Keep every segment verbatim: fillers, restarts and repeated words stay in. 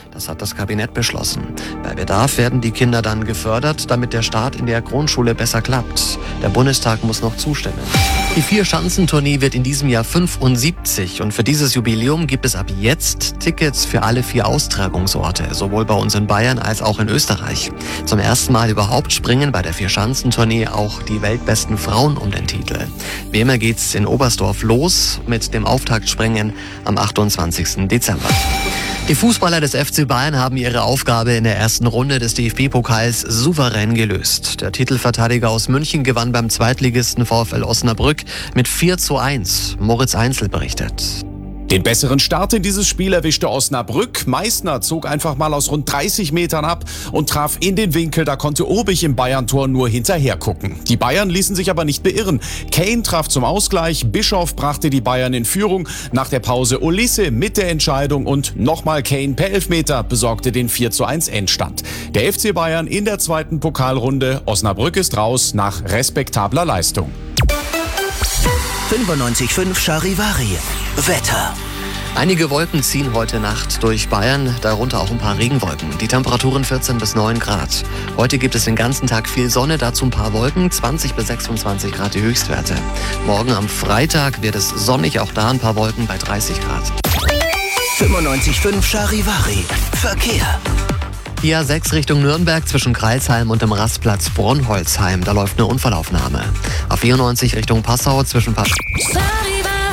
Das hat das Kabinett beschlossen. Bei Bedarf werden die Kinder dann gefördert, damit der Start in der Grundschule besser klappt. Der Bundestag muss noch zustimmen. Die Vier-Schanzentournee wird in diesem Jahr fünfundsiebzig und für dieses Jubiläum gibt es ab jetzt Tickets für alle vier Austragungsorte, sowohl bei uns in Bayern als auch in Österreich. Zum ersten Mal überhaupt springen bei der Vier-Schanzentournee auch die weltbesten Frauen um den Titel. Wie immer geht's in Oberstdorf los mit dem Auftaktspringen am achtundzwanzigsten Dezember. Die Fußballer des F C Bayern haben ihre Aufgabe in der ersten Runde des D F B-Pokals souverän gelöst. Der Titelverteidiger aus München gewann beim Zweitligisten VfL Osnabrück mit vier zu eins. Moritz Einzel berichtet. Den besseren Start in dieses Spiel erwischte Osnabrück. Meißner zog einfach mal aus rund dreißig Metern ab und traf in den Winkel. Da konnte Obig im Bayern-Tor nur hinterher gucken. Die Bayern ließen sich aber nicht beirren. Kane traf zum Ausgleich, Bischof brachte die Bayern in Führung. Nach der Pause Olise mit der Entscheidung und nochmal Kane per Elfmeter besorgte den vier zu eins Endstand. Der F C Bayern in der zweiten Pokalrunde. Osnabrück ist raus nach respektabler Leistung. fünfundneunzig Komma fünf Charivari. Wetter. Einige Wolken ziehen heute Nacht durch Bayern, darunter auch ein paar Regenwolken. Die Temperaturen vierzehn bis neun Grad. Heute gibt es den ganzen Tag viel Sonne, dazu ein paar Wolken, zwanzig bis sechsundzwanzig Grad die Höchstwerte. Morgen am Freitag wird es sonnig, auch da ein paar Wolken bei dreißig Grad. fünfundneunzig Komma fünf Charivari. Verkehr. Die A sechs Richtung Nürnberg zwischen Kreilsheim und dem Rastplatz Bronholzheim, da läuft eine Unfallaufnahme. A vierundneunzig Richtung Passau zwischen Pas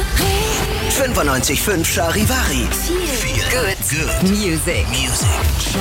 fünfundneunzig Komma fünf Charivari. Feel good. Good music. Music.